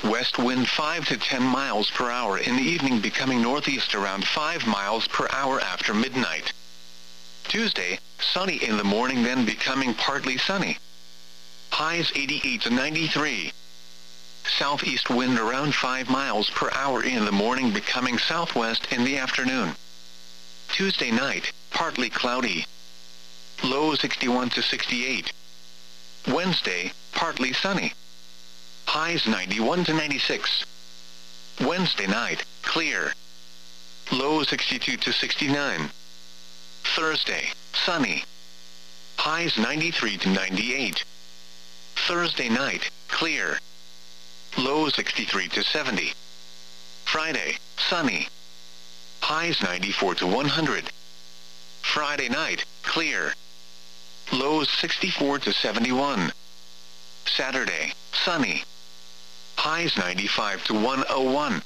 west wind 5 to 10 miles per hour in the evening, becoming northeast around 5 miles per hour after midnight. Tuesday, sunny in the morning, then becoming partly sunny. Highs 88 to 93. Southeast wind around 5 miles per hour in the morning, becoming southwest in the afternoon. Tuesday night, partly cloudy. Low 61 to 68. Wednesday, partly sunny. Highs 91 to 96. Wednesday night, clear. Low 62 to 69. Thursday, sunny. Highs 93 to 98. Thursday night, clear. Low 63 to 70. Friday, sunny. Highs 94 to 100. Friday night, clear. Lows 64 to 71. Saturday, sunny. Highs 95 to 101.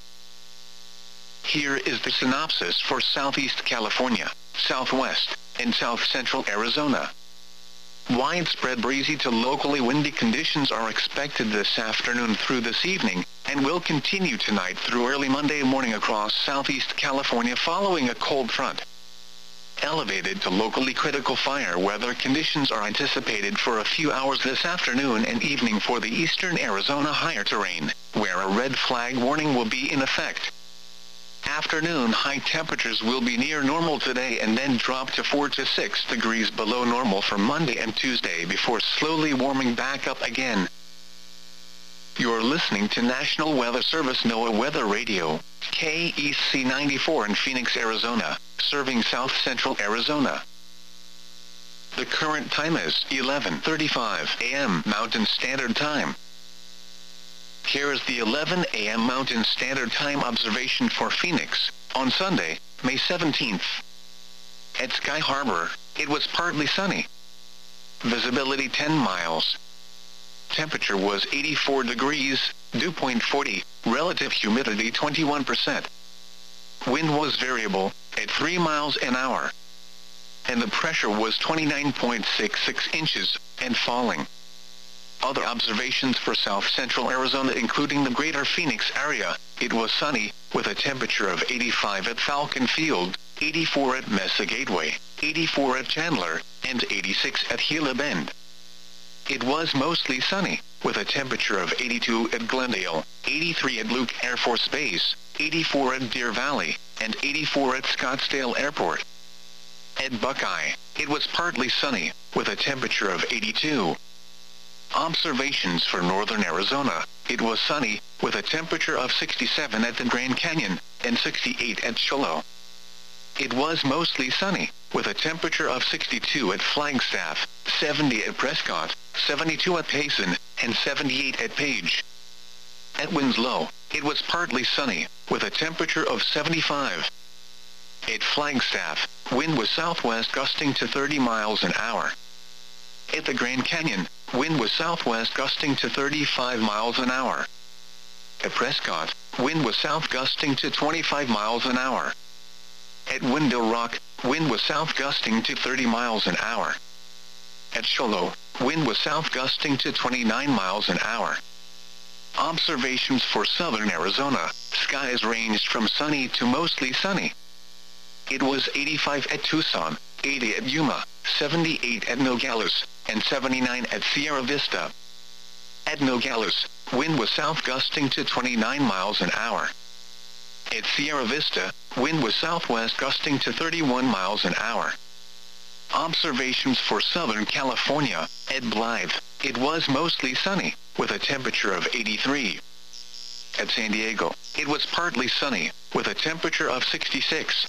Here is the synopsis for Southeast California, Southwest, and South Central Arizona. Widespread breezy to locally windy conditions are expected this afternoon through this evening, and will continue tonight through early Monday morning across Southeast California following a cold front. Elevated to locally critical fire weather conditions are anticipated for a few hours this afternoon and evening for the eastern Arizona higher terrain, where a red flag warning will be in effect. Afternoon high temperatures will be near normal today and then drop to 4 to 6 degrees below normal for Monday and Tuesday before slowly warming back up again. You're listening to National Weather Service NOAA Weather Radio, KEC 94 in Phoenix, Arizona, serving South Central Arizona. The current time is 11:35 a.m. Mountain Standard Time. Here is the 11 a.m. Mountain Standard Time observation for Phoenix, on Sunday, May 17th. At Sky Harbor, it was partly sunny. Visibility 10 miles. Temperature was 84 degrees, dew point 40, relative humidity 21%. Wind was variable, at 3 miles an hour. And the pressure was 29.66 inches, and falling. Other observations for South Central Arizona, including the greater Phoenix area, it was sunny, with a temperature of 85 at Falcon Field, 84 at Mesa Gateway, 84 at Chandler, and 86 at Gila Bend. It was mostly sunny, with a temperature of 82 at Glendale, 83 at Luke Air Force Base, 84 at Deer Valley, and 84 at Scottsdale Airport. At Buckeye, it was partly sunny, with a temperature of 82. Observations for northern Arizona, it was sunny, with a temperature of 67 at the Grand Canyon, and 68 at Cholo. It was mostly sunny, with a temperature of 62 at Flagstaff, 70 at Prescott, 72 at Payson, and 78 at Page. At Winslow, it was partly sunny, with a temperature of 75. At Flagstaff, wind was southwest gusting to 30 miles an hour. At the Grand Canyon, wind was southwest gusting to 35 miles an hour. At Prescott, wind was south gusting to 25 miles an hour. At Window Rock, wind was south gusting to 30 miles an hour. At Cholo, wind was south gusting to 29 miles an hour. Observations for southern Arizona, skies ranged from sunny to mostly sunny. It was 85 at Tucson, 80 at Yuma, 78 at Nogales, and 79 at Sierra Vista. At Nogales, wind was south gusting to 29 miles an hour. At Sierra Vista, wind was southwest gusting to 31 miles an hour. Observations for Southern California, at Blythe, it was mostly sunny, with a temperature of 83. At San Diego, it was partly sunny, with a temperature of 66.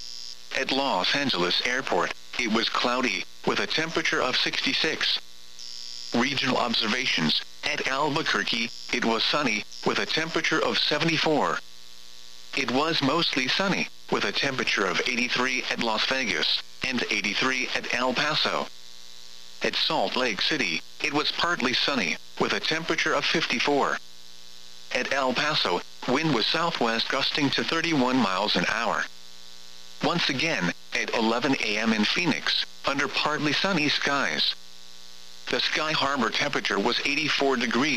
At Los Angeles Airport, it was cloudy, with a temperature of 66. Regional observations, at Albuquerque, it was sunny, with a temperature of 74. It was mostly sunny, with a temperature of 83 at Las Vegas, and 83 at El Paso. At Salt Lake City, it was partly sunny, with a temperature of 54. At El Paso, wind was southwest gusting to 31 miles an hour. Once again, at 11 a.m. in Phoenix, under partly sunny skies. The Sky Harbor temperature was 84 degrees.